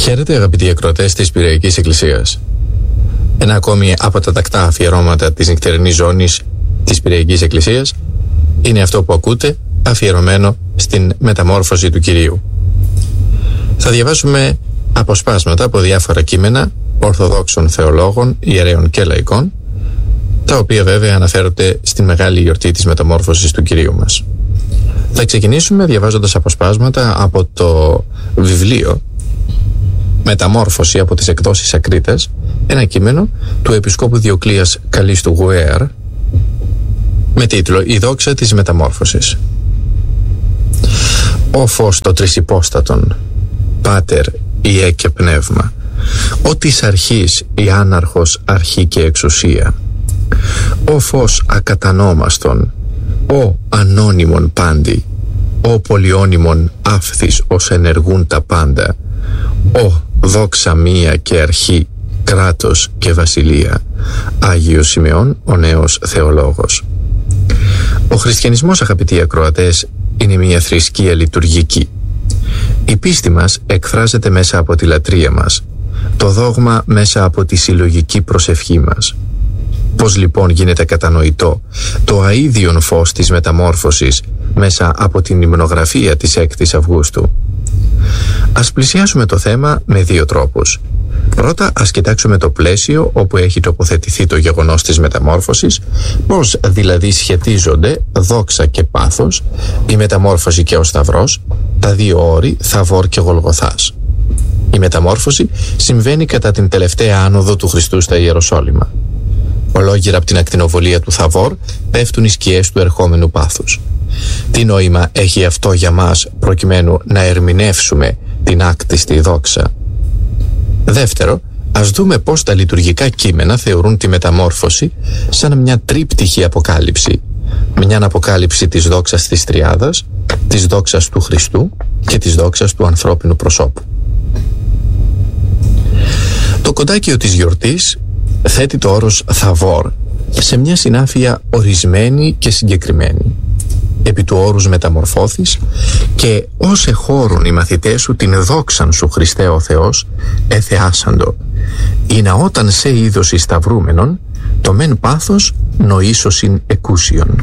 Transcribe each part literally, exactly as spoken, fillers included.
Χαίρετε αγαπητοί ακροατές της Πειραϊκής Εκκλησίας. Ένα ακόμη από τα τακτά αφιερώματα της νυχτερινής ζώνης της Πειραϊκής Εκκλησίας είναι αυτό που ακούτε, αφιερωμένο στην μεταμόρφωση του Κυρίου. Θα διαβάσουμε αποσπάσματα από διάφορα κείμενα ορθοδόξων θεολόγων, ιερέων και λαϊκών, τα οποία βέβαια αναφέρονται στην μεγάλη γιορτή της μεταμόρφωσης του Κυρίου μας. Θα ξεκινήσουμε διαβάζοντας αποσπάσματα από το βιβλίο «Μεταμόρφωση» από τις εκδόσεις Ακρίτας, ένα κείμενο του Επισκόπου Διοκλείας Καλίστου Γουέαρ με τίτλο «Η δόξα της μεταμόρφωσης». «Ω φως το τρισυπόστατον, Πάτερ, Ιε και Πνεύμα, ο της αρχής η άναρχος αρχή και εξουσία, ο φως ακατανόμαστον, ο ανώνυμον πάντη, ο πολυώνυμον άφθης ως ενεργούν τα πάντα, ο δόξα μία και αρχή, κράτος και βασιλεία, Άγιος Σημεών ο νέος θεολόγος». Ο χριστιανισμός, αγαπητοί ακροατές, είναι μια θρησκεία λειτουργική. Η πίστη μας εκφράζεται μέσα από τη λατρεία μας, το δόγμα μέσα από τη συλλογική προσευχή μας. Πώς λοιπόν γίνεται κατανοητό το αΐδιον φως της μεταμόρφωσης μέσα από την υμνογραφία της έκτης Αυγούστου? Ας πλησιάσουμε το θέμα με δύο τρόπους. Πρώτα, ας κοιτάξουμε το πλαίσιο όπου έχει τοποθετηθεί το γεγονός της μεταμόρφωσης, πώς δηλαδή σχετίζονται δόξα και πάθος, η μεταμόρφωση και ο Σταυρός, τα δύο όρη Θαβόρ και Γολγοθάς. Η μεταμόρφωση συμβαίνει κατά την τελευταία άνοδο του Χριστού στα Ιεροσόλυμα. Ολόγυρα από την ακτινοβολία του Θαβόρ πέφτουν οι σκιές του ερχόμενου πάθους. Τι νόημα έχει αυτό για μας προκειμένου να ερμηνεύσουμε την άκτιστη δόξα? Δεύτερο, ας δούμε πώς τα λειτουργικά κείμενα θεωρούν τη μεταμόρφωση σαν μια τρίπτυχη αποκάλυψη. Μια αποκάλυψη της δόξας της Τριάδας, της δόξας του Χριστού και της δόξας του ανθρώπινου προσώπου. Το κοντάκιο της γιορτής θέτει το όρος Θαβόρ σε μια συνάφεια ορισμένη και συγκεκριμένη. Επί του όρους μεταμορφώθης και ως εχώρουν οι μαθητές σου την δόξαν σου Χριστέ ο Θεός, εθεάσαντο, ή να όταν σε είδωση σταυρούμενον, το μεν πάθος νοήσωσιν εκούσιον.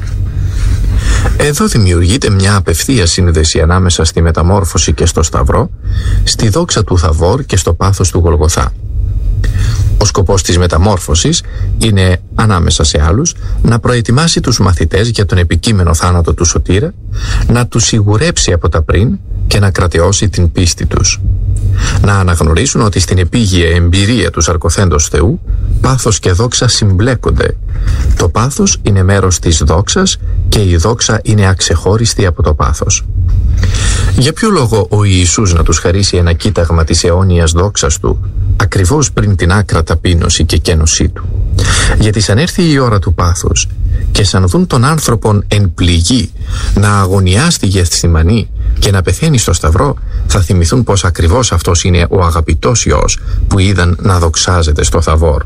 Εδώ δημιουργείται μια απευθεία σύνδεση ανάμεσα στη μεταμόρφωση και στο Σταυρό, στη δόξα του Θαβόρ και στο πάθος του Γολγοθά. Ο σκοπός της μεταμόρφωσης είναι, ανάμεσα σε άλλους, να προετοιμάσει τους μαθητές για τον επικείμενο θάνατο του Σωτήρα, να τους σιγουρέψει από τα πριν και να κρατεώσει την πίστη τους. Να αναγνωρίσουν ότι στην επίγεια εμπειρία του σαρκοθέντος Θεού, πάθος και δόξα συμπλέκονται. Το πάθος είναι μέρος της δόξας και η δόξα είναι αξεχώριστη από το πάθος. Για ποιο λόγο ο Ιησούς να τους χαρίσει ένα κοίταγμα της αιώνιας δόξας του, ακριβώς πριν την άκρα ταπείνωση και κένωσή του? Γιατί σαν έρθει η ώρα του πάθους και σαν δουν τον άνθρωπον εν πληγή να αγωνιά στη Γεθσιμανή και να πεθαίνει στο Σταυρό, θα θυμηθούν πως ακριβώς αυτός είναι ο αγαπητός Υιός που είδαν να δοξάζεται στο Θαβόρ.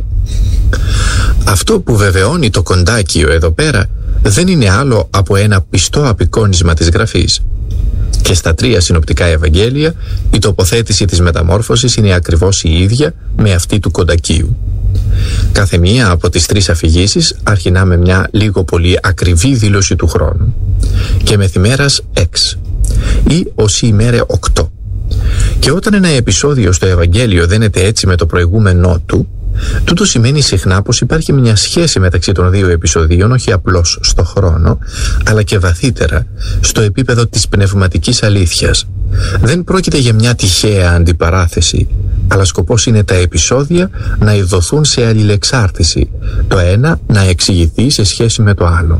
Αυτό που βεβαιώνει το κοντάκιο εδώ πέρα δεν είναι άλλο από ένα πιστό απεικόνισμα της Γραφής. Και στα τρία συνοπτικά Ευαγγέλια η τοποθέτηση της μεταμόρφωσης είναι ακριβώς η ίδια με αυτή του κοντακίου. Κάθε μία από τις τρεις αφηγήσεις αρχινά με μια λίγο πολύ ακριβή δήλωση του χρόνου και μεθημέρας εξ ή ως η ημέρε οκτώ. Και όταν ένα επεισόδιο στο Ευαγγέλιο δένεται έτσι με το προηγούμενό του, τούτο σημαίνει συχνά πως υπάρχει μια σχέση μεταξύ των δύο επεισοδίων, όχι απλώς στο χρόνο, αλλά και βαθύτερα στο επίπεδο της πνευματικής αλήθειας. Δεν πρόκειται για μια τυχαία αντιπαράθεση, αλλά σκοπός είναι τα επεισόδια να ειδωθούν σε αλληλεξάρτηση, το ένα να εξηγηθεί σε σχέση με το άλλο.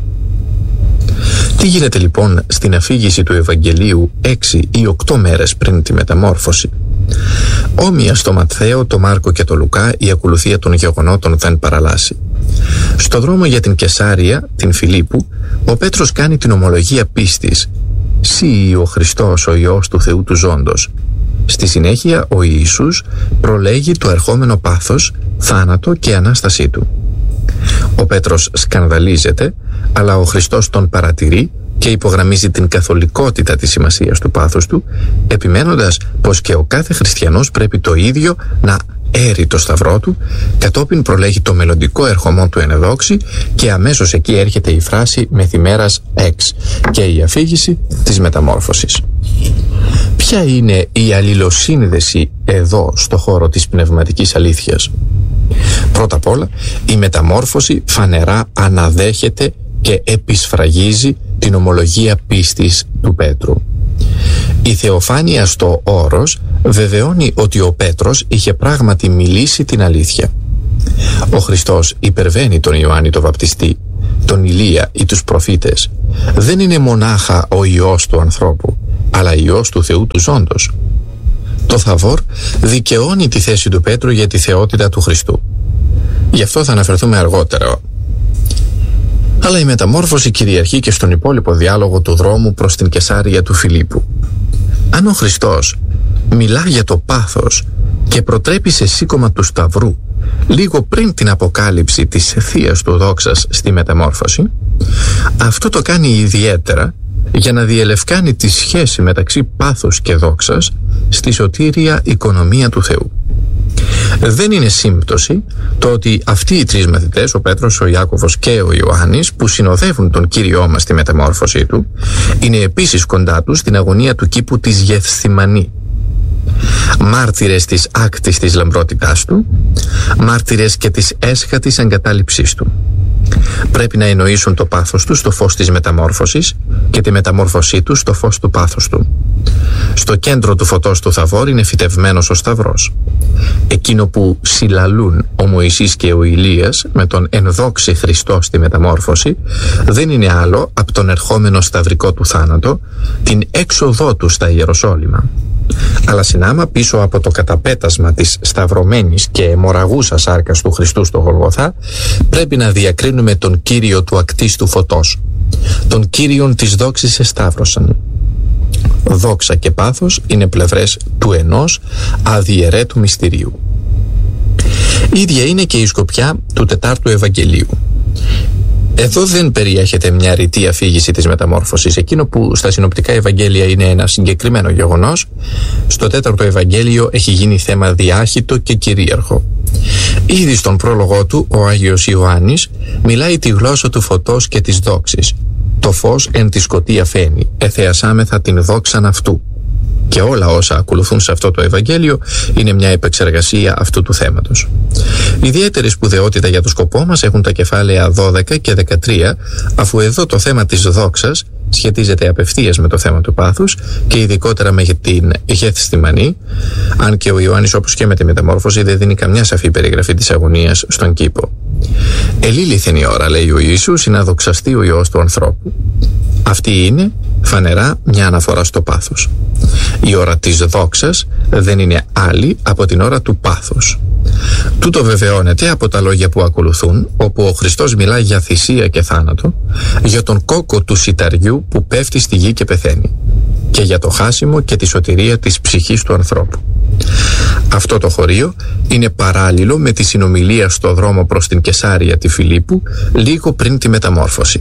Τι γίνεται λοιπόν στην αφήγηση του Ευαγγελίου έξι ή οκτώ μέρες πριν τη μεταμόρφωση? Όμοια στο Ματθαίο, το Μάρκο και το Λουκά η ακολουθία των γεγονότων δεν παραλλάσσει. Στο δρόμο για την Κεσάρια, την Φιλίππου, ο Πέτρος κάνει την ομολογία πίστης «Συ ο Χριστός, ο Υιός του Θεού του Ζώντος». Στη συνέχεια ο Ιησούς προλέγει το ερχόμενο πάθος, θάνατο και Ανάστασή του. Ο Πέτρος σκανδαλίζεται, αλλά ο Χριστός τον παρατηρεί και υπογραμμίζει την καθολικότητα της σημασίας του πάθους του, επιμένοντας πως και ο κάθε χριστιανός πρέπει το ίδιο να έρει το σταυρό του, κατόπιν προλέγει το μελλοντικό ερχομό του ενεδόξη και αμέσως εκεί έρχεται η φράση «μεθημέρας εξ» και η αφήγηση της μεταμόρφωσης. Ποια είναι η αλληλοσύνδεση εδώ στο χώρο της πνευματικής αλήθειας? Πρώτα απ' όλα, η μεταμόρφωση φανερά αναδέχεται και επισφραγίζει την ομολογία πίστης του Πέτρου. Η θεοφάνεια στο όρος βεβαιώνει ότι ο Πέτρος είχε πράγματι μιλήσει την αλήθεια. Ο Χριστός υπερβαίνει τον Ιωάννη τον Βαπτιστή, τον Ηλία ή τους προφήτες. Δεν είναι μονάχα ο Υιός του ανθρώπου, αλλά Υιός του Θεού του ζώντος. Το Θαβόρ δικαιώνει τη θέση του Πέτρου για τη θεότητα του Χριστού. Γι' αυτό θα αναφερθούμε αργότερα. Αλλά η μεταμόρφωση κυριαρχεί και στον υπόλοιπο διάλογο του δρόμου προς την Κεσάρια του Φιλίππου. Αν ο Χριστός μιλά για το πάθος και προτρέπει σε σήκωμα του Σταυρού λίγο πριν την αποκάλυψη της θείας του δόξας στη μεταμόρφωση, αυτό το κάνει ιδιαίτερα για να διελευκάνει τη σχέση μεταξύ πάθους και δόξας στη σωτήρια οικονομία του Θεού. Δεν είναι σύμπτωση το ότι αυτοί οι τρεις μαθητές, ο Πέτρος, ο Ιάκωβος και ο Ιωάννης, που συνοδεύουν τον Κύριό μας στη μεταμόρφωσή του, είναι επίσης κοντά τους στην αγωνία του κήπου της Γεθσιμανή. Μάρτυρες της άκτης της λαμπρότητάς του, μάρτυρες και της έσχατης εγκατάλειψής του. Πρέπει να εννοήσουν το πάθος του στο φως της μεταμόρφωσης και τη μεταμόρφωσή του στο φως του πάθους του. Στο κέντρο του φωτός του Θαβόρ είναι φυτευμένος ο Σταυρός. Εκείνο που συλλαλούν ο Μωυσής και ο Ηλίας με τον ενδόξη Χριστό στη μεταμόρφωση δεν είναι άλλο από τον ερχόμενο σταυρικό του θάνατο, την έξοδό του στα Ιεροσόλυμα. Αλλά συνάμα πίσω από το καταπέτασμα της σταυρωμένης και αιμορραγούσας σάρκας του Χριστού στο Γολγοθά πρέπει να διακρίνουμε τον Κύριο του ακτίστου φωτός, τον Κύριον της δόξης εσταύρωσαν. Δόξα και πάθος είναι πλευρές του ενός αδιαιρέτου μυστηρίου. Ίδια είναι και η σκοπιά του Τετάρτου Ευαγγελίου. Εδώ δεν περιέχεται μια ρητή αφήγηση της μεταμόρφωσης. Εκείνο που στα συνοπτικά Ευαγγέλια είναι ένα συγκεκριμένο γεγονός, στο τέταρτο Ευαγγέλιο έχει γίνει θέμα διάχυτο και κυρίαρχο. Ήδη στον πρόλογό του, ο Άγιος Ιωάννης μιλάει τη γλώσσα του φωτός και της δόξης. Το φως εν τη σκοτία φαίνει, εθεασάμεθα την δόξαν αυτού. Και όλα όσα ακολουθούν σε αυτό το Ευαγγέλιο είναι μια επεξεργασία αυτού του θέματος. Ιδιαίτερη σπουδαιότητα για το σκοπό μας έχουν τα κεφάλαια δώδεκα και δεκατρία, αφού εδώ το θέμα της δόξας σχετίζεται απευθείας με το θέμα του πάθους και ειδικότερα με την Γεθσιμανή, αν και ο Ιωάννης, όπως και με τη μεταμόρφωση, δεν δίνει καμιά σαφή περιγραφή της αγωνίας στον κήπο. «Ελήληθεν η ώρα», λέει ο Ιησούς, «να δοξαστεί ο Υιός του ανθρώπου». Αυτή είναι φανερά μια αναφορά στο πάθος. Η ώρα της δόξας δεν είναι άλλη από την ώρα του πάθους. Τούτο βεβαιώνεται από τα λόγια που ακολουθούν, όπου ο Χριστός μιλά για θυσία και θάνατο, για τον κόκκο του σιταριού που πέφτει στη γη και πεθαίνει, και για το χάσιμο και τη σωτηρία της ψυχής του ανθρώπου. Αυτό το χωρίο είναι παράλληλο με τη συνομιλία στο δρόμο προς την Κεσάρια τη Φιλίππου λίγο πριν τη μεταμόρφωση.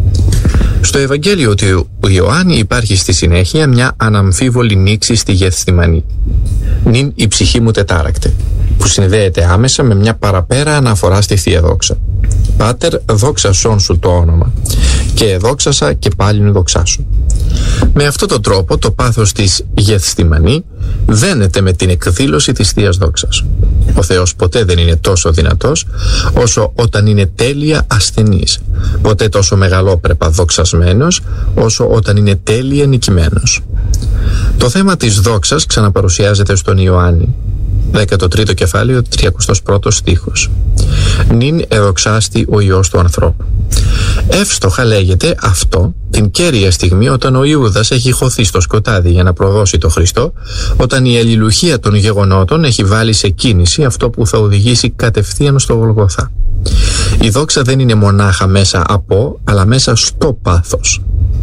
Στο Ευαγγέλιο του Ιωάννη υπάρχει στη συνέχεια μια αναμφίβολη νήξη στη Γεθσιμανή. «Νυν η ψυχή μου τετάρακτε», που συνδέεται άμεσα με μια παραπέρα αναφορά στη Θεία Δόξα. «Πάτερ, δόξασόν σου το όνομα, και εδόξασα και πάλιν δοξάσου». Με αυτόν τον τρόπο το πάθος της Γεθσιμανή δένεται με την εκδήλωση της Θείας Δόξας. Ο Θεός ποτέ δεν είναι τόσο δυνατός όσο όταν είναι τέλεια ασθενής, ποτέ τόσο μεγαλόπρεπα δοξασμένος όσο όταν είναι τέλεια νικημένος. Το θέμα της δόξας ξαναπαρουσιάζεται στον Ιωάννη, δέκατο τρίτο κεφάλαιο, τριακοστός πρώτος στίχος. «Νυν εδοξάστη ο Υιός του ανθρώπου». Εύστοχα λέγεται αυτό την κέρια στιγμή όταν ο Ιούδας έχει χωθεί στο σκοτάδι για να προδώσει το Χριστό, όταν η αλληλουχία των γεγονότων έχει βάλει σε κίνηση αυτό που θα οδηγήσει κατευθείαν στο Γολγοθά. Η δόξα δεν είναι μονάχα μέσα από, αλλά μέσα στο πάθος.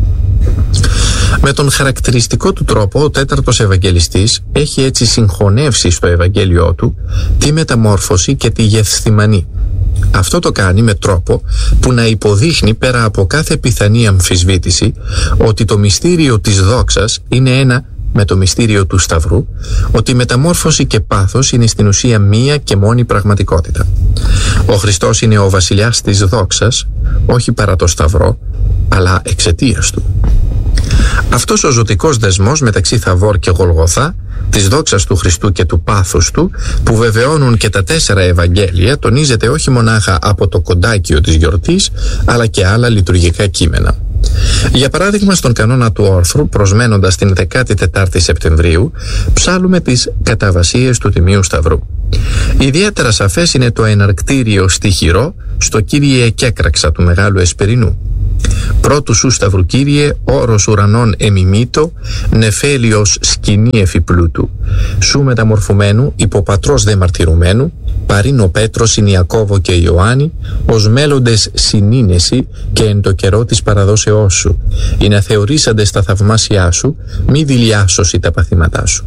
Με τον χαρακτηριστικό του τρόπο, ο τέταρτος Ευαγγελιστής έχει έτσι συγχωνεύσει στο Ευαγγέλιό του τη μεταμόρφωση και τη Γεθσιμανή. Αυτό το κάνει με τρόπο που να υποδείχνει πέρα από κάθε πιθανή αμφισβήτηση ότι το μυστήριο της δόξας είναι ένα με το μυστήριο του Σταυρού, ότι η μεταμόρφωση και πάθος είναι στην ουσία μία και μόνη πραγματικότητα. Ο Χριστός είναι ο βασιλιάς της δόξας, όχι παρά το Σταυρό, αλλά εξαιτίας του. Αυτός ο ζωτικός δεσμός μεταξύ Θαβόρ και Γολγοθά, της δόξας του Χριστού και του πάθους του, που βεβαιώνουν και τα τέσσερα Ευαγγέλια, τονίζεται όχι μονάχα από το κοντάκιο της γιορτής, αλλά και άλλα λειτουργικά κείμενα. Για παράδειγμα, στον κανόνα του όρθρου, προσμένοντας την δεκατετάρτη Σεπτεμβρίου, ψάλουμε τις καταβασίες του Τιμίου Σταυρού. Ιδιαίτερα σαφές είναι το εναρκτήριο στιχηρό στο «Κύριε εκέκραξα» του Μεγάλου Εσπερινού. Πρώτου σου Σταυρού Κύριε, όρος ουρανών εμιμήτω, νεφέλιος σκηνή εφιπλούτου. Σου μεταμορφωμένου, υποπατρός δε μαρτυρουμένου, παρήν ο Πέτρος, είναι Ιακώβο και Ιωάννη, ως μέλλοντες συνήνεση και εν το καιρό της παραδόσεώς σου, ή να θεωρήσαντες τα θαυμάσια σου, μη δηλιάσωση τα παθήματά σου.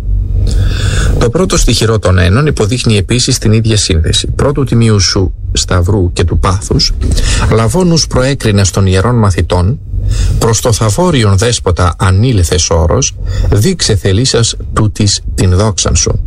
Το πρώτο στιχηρό των ένων υποδείχνει επίσης την ίδια σύνδεση. Πρώτου Τιμίου σου Σταυρού και του πάθους, λαβώνους προέκρινας των ιερών μαθητών, προς το Θαβόριον δέσποτα ανήλθες όρος, δείξε θελήσας τούτης την δόξαν σου.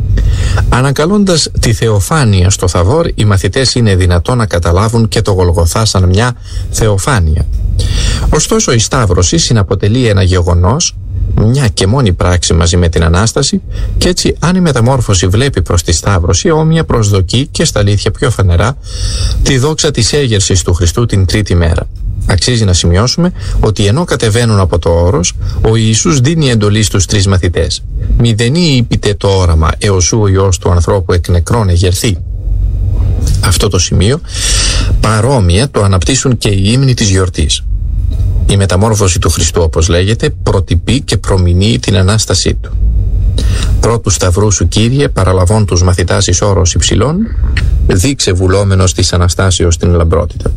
Ανακαλώντας τη θεοφάνεια στο Θαβόρ, οι μαθητές είναι δυνατόν να καταλάβουν και το Γολγοθά σαν μια θεοφάνεια. Ωστόσο η Σταύρωση συναποτελεί ένα γεγονός, μια και μόνη πράξη μαζί με την Ανάσταση, και έτσι αν η μεταμόρφωση βλέπει προς τη Σταύρωση, όμοια προσδοκεί και στα αλήθεια πιο φανερά τη δόξα της έγερσης του Χριστού την τρίτη μέρα. Αξίζει να σημειώσουμε ότι ενώ κατεβαίνουν από το όρος, ο Ιησούς δίνει εντολή στους τρεις μαθητές. «Μηδενή είπητε το όραμα, έως ο Υιός του ανθρώπου εκ νεκρών εγερθεί». Αυτό το σημείο παρόμοια το αναπτύσσουν και οι ύμνοι της γιορτής. Η μεταμόρφωση του Χριστού, όπως λέγεται, προτυπεί και προμηνύει την Ανάστασή του. Πρώτου Σταυρού σου Κύριε, παραλαβών τους μαθητάς εις όρος υψηλών, δείξε βουλόμενος της Αναστάσεως την λαμπρότητα.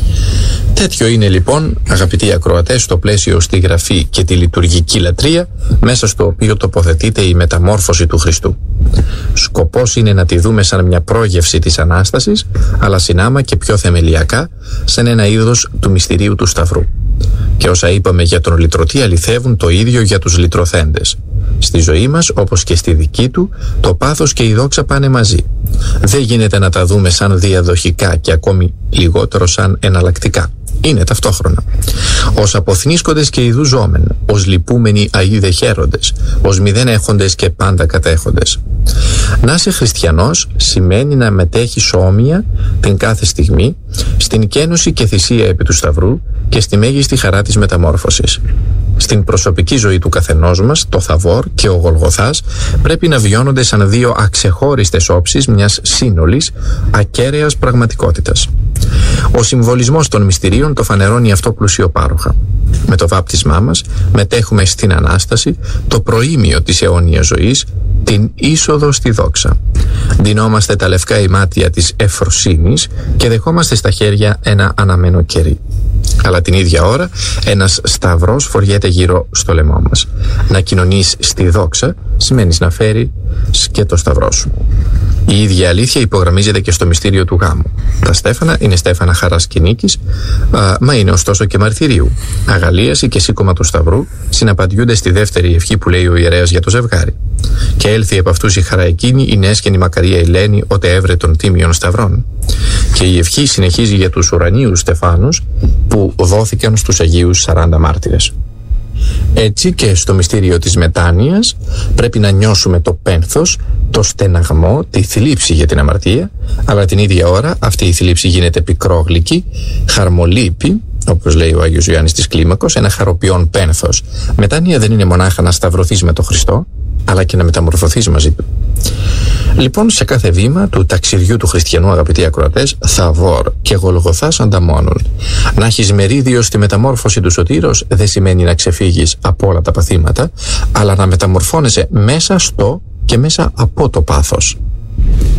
Τέτοιο είναι λοιπόν, αγαπητοί ακροατές, το πλαίσιο στη γραφή και τη λειτουργική λατρεία, μέσα στο οποίο τοποθετείται η μεταμόρφωση του Χριστού. Σκοπός είναι να τη δούμε σαν μια πρόγευση της Ανάστασης, αλλά συνάμα και πιο θεμελιακά, σαν ένα είδος του μυστηρίου του Σταυρού. Και όσα είπαμε για τον λυτρωτή αληθεύουν το ίδιο για τους λυτρωθέντες. Στη ζωή μας, όπως και στη δική του, το πάθος και η δόξα πάνε μαζί. Δεν γίνεται να τα δούμε σαν διαδοχικά και ακόμη λιγότερο σαν εναλλακτικά. Είναι ταυτόχρονα. Ως αποθνίσκοντες και ειδού ζώμεν, ως λυπούμενοι αίδε χαίροντες, ως μηδέν έχοντες και πάντα κατέχοντες. Να είσαι χριστιανός σημαίνει να μετέχεις όμοια την κάθε στιγμή στην καίνωση και θυσία επί του Σταυρού και στη μέγιστη χαρά της μεταμόρφωσης. Στην προσωπική ζωή του καθενός μας, το Θαβόρ και ο Γολγοθάς πρέπει να βιώνονται σαν δύο αξεχώριστες όψεις μιας σύνολης ακέραιας πραγματικότητας. Ο συμβολισμός των μυστηρίων το φανερώνει αυτό πλουσιοπάροχα. Με το βάπτισμά μας μετέχουμε στην Ανάσταση, το προήμιο της αιώνιας ζωής, την είσοδο στη δόξα. Δινόμαστε τα λευκά ημάτια της ευφροσύνης και δεχόμαστε στα χέρια ένα αναμένο κερί. Αλλά την ίδια ώρα ένας σταυρός φοριέται γύρω στο λαιμό μας. Να κοινωνείς στη δόξα σημαίνει να φέρεις και το σταυρό σου. Η ίδια αλήθεια υπογραμμίζεται και στο μυστήριο του γάμου. Τα στέφανα είναι στέφανα χαράς και νίκης, α, μα είναι ωστόσο και μαρτυρίου. Αγαλίαση και σήκωμα του σταυρού συναπαντιούνται στη δεύτερη ευχή που λέει ο ιερέας για το ζευγάρι. Και έλθει από αυτούς η χαρά εκείνη, η νέσκενη μακαρία Ελένη, ότε έβρε των τίμιων σταυρών. Και η ευχή συνεχίζει για τους ουρανίους στεφάνους που δόθηκαν στους Αγίους σαράντα μάρτυρες. Έτσι και στο μυστήριο της μετάνοιας πρέπει να νιώσουμε το πένθος, το στεναγμό, τη θλίψη για την αμαρτία, αλλά την ίδια ώρα αυτή η θλίψη γίνεται πικρόγλυκη, χαρμολύπη, όπως λέει ο Άγιος Ιωάννης της Κλίμακος, ένα χαροποιόν πένθος. Μετάνοια δεν είναι μονάχα να σταυρωθείς με τον Χριστό, αλλά και να μεταμορφωθείς μαζί του. Λοιπόν, σε κάθε βήμα του ταξιδιού του χριστιανού, αγαπητοί ακροατές, Θαβόρ και Γολγοθάς ανταμώνουν. Να έχεις μερίδιο στη μεταμόρφωση του σωτήρος δεν σημαίνει να ξεφύγεις από όλα τα παθήματα, αλλά να μεταμορφώνεσαι μέσα στο και μέσα από το πάθος.